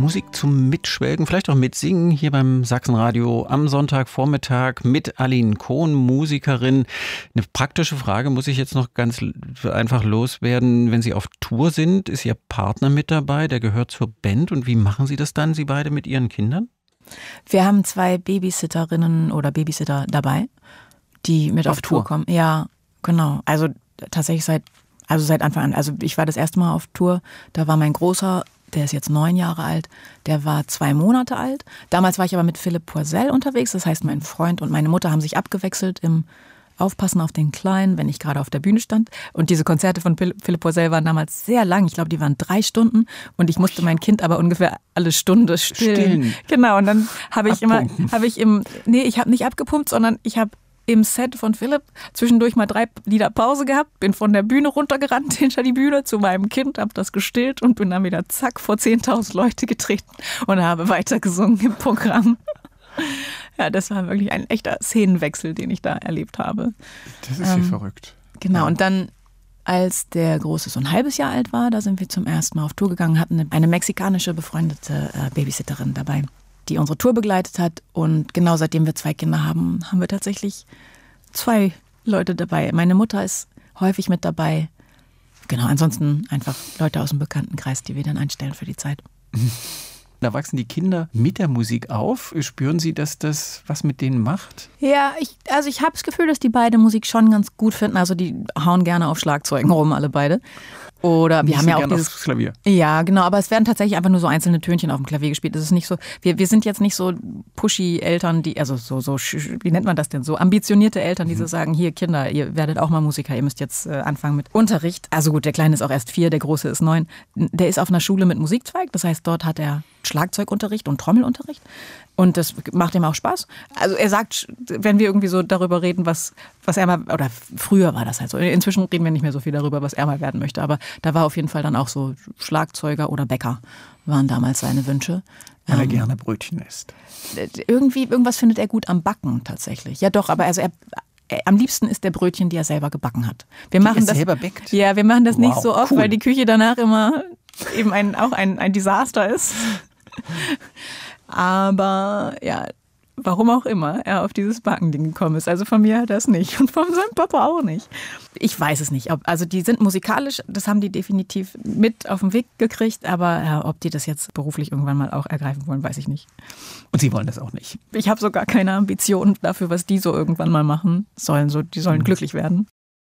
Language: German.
Musik zum Mitschwelgen, vielleicht auch mitsingen hier beim Sachsenradio am Sonntagvormittag mit Aline Kohn, Musikerin. Eine praktische Frage muss ich jetzt noch ganz einfach loswerden. Wenn Sie auf Tour sind, ist Ihr Partner mit dabei, der gehört zur Band. Und wie machen Sie das dann, Sie beide mit Ihren Kindern? Wir haben 2 Babysitterinnen oder Babysitter dabei, die mit auf Tour kommen. Ja, genau. Also tatsächlich seit Anfang an. Also ich war das erste Mal auf Tour, da war mein Großer, der ist jetzt 9 Jahre alt, der war 2 Monate alt. Damals war ich aber mit Philipp Poisel unterwegs, das heißt mein Freund und meine Mutter haben sich abgewechselt im Aufpassen auf den Kleinen, wenn ich gerade auf der Bühne stand. Und diese Konzerte von Philipp Poisel waren damals sehr lang, ich glaube, die waren 3 Stunden und ich musste mein Kind aber ungefähr alle Stunde stillen. Genau, und dann habe ich ich habe nicht abgepumpt, sondern ich habe im Set von Philipp zwischendurch mal 3 Lieder Pause gehabt, bin von der Bühne runtergerannt hinter die Bühne zu meinem Kind, habe das gestillt und bin dann wieder zack vor 10.000 Leute getreten und habe weitergesungen im Programm. Ja, das war wirklich ein echter Szenenwechsel, den ich da erlebt habe. Das ist ja verrückt. Genau, ja. Und dann, als der Große so ein halbes Jahr alt war, da sind wir zum ersten Mal auf Tour gegangen, hatten eine mexikanische befreundete Babysitterin dabei, die unsere Tour begleitet hat. Und genau seitdem wir 2 Kinder haben, haben wir tatsächlich 2 Leute dabei. Meine Mutter ist häufig mit dabei. Genau, ansonsten einfach Leute aus dem Bekanntenkreis, die wir dann einstellen für die Zeit. Da wachsen die Kinder mit der Musik auf. Spüren Sie, dass das was mit denen macht? Ja, ich habe das Gefühl, dass die beide Musik schon ganz gut finden. Also die hauen gerne auf Schlagzeugen rum, alle beide. Oder wir haben ja auch dieses Klavier. Ja, genau, aber es werden tatsächlich einfach nur so einzelne Tönchen auf dem Klavier gespielt. Es ist nicht so, wir sind jetzt nicht so pushy Eltern, die, also so, wie nennt man das denn, so ambitionierte Eltern, die so sagen, hier Kinder, ihr werdet auch mal Musiker, ihr müsst jetzt anfangen mit Unterricht. Also gut, der Kleine ist auch erst 4, der Große ist 9. Der ist auf einer Schule mit Musikzweig, das heißt, dort hat er Schlagzeugunterricht und Trommelunterricht. Und das macht ihm auch Spaß. Also er sagt, wenn wir irgendwie so darüber reden, was er mal, oder früher war das halt so, inzwischen reden wir nicht mehr so viel darüber, was er mal werden möchte, aber da war auf jeden Fall dann auch so Schlagzeuger oder Bäcker waren damals seine Wünsche. Weil er gerne Brötchen isst. Irgendwas findet er gut am Backen tatsächlich. Ja doch, aber also am liebsten isst der Brötchen, die er selber gebacken hat. Wir machen das selber backt? Ja, wir machen das nicht so oft, cool. Weil die Küche danach immer eben ein Desaster ist. Aber ja, warum auch immer er auf dieses Backending gekommen ist. Also von mir das nicht und von seinem Papa auch nicht. Ich weiß es nicht. Also die sind musikalisch, das haben die definitiv mit auf den Weg gekriegt, aber ja, ob die das jetzt beruflich irgendwann mal auch ergreifen wollen, weiß ich nicht. Und Sie wollen das auch nicht? Ich habe so gar keine Ambitionen dafür, was die so irgendwann mal machen sollen. Die sollen glücklich werden.